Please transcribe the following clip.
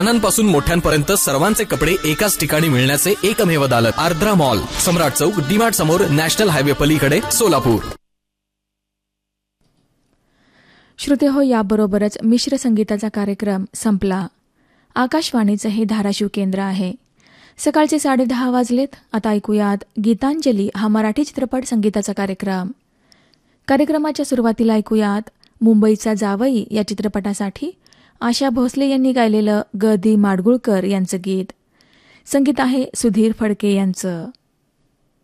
लहानांपासून मोठ्यांपर्यंत सर्वांचे कपडे एकाच ठिकाणी मिळण्याचे एकमेव दालत आर्द्रा मॉल, सम्राट चौक, डीमार्ट समोर, नॅशनल हायवे पलीकडे, सोलापूर. श्रोते हो, याबरोबरच मिश्र संगीताचा कार्यक्रम संपला. आकाशवाणीचं हे धाराशिव केंद्र आहे. सकाळचे 10:30 वाजलेत. आता ऐकूयात गीतांजली हा मराठी चित्रपट संगीताचा कार्यक्रम. कार्यक्रमाच्या सुरुवातीला ऐकूयात मुंबईचा जावई या चित्रपटासाठी आशा भोसले यांनी गायलेलं ग. दी. माडगुळकर यांचं गीत. संगीत आहे सुधीर फडके यांचं.